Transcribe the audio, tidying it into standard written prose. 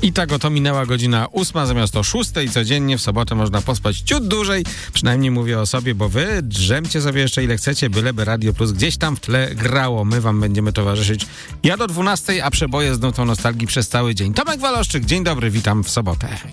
I tak oto minęła godzina 8 zamiast o 6 i codziennie w sobotę można pospać ciut dłużej. Przynajmniej mówię o sobie, bo wy drzemcie sobie jeszcze ile chcecie, byleby Radio Plus gdzieś tam w tle grało. My wam będziemy towarzyszyć ja do 12, a przeboje z nutą nostalgii przez cały dzień. Tomek Waloszczyk, dzień dobry, witam w sobotę.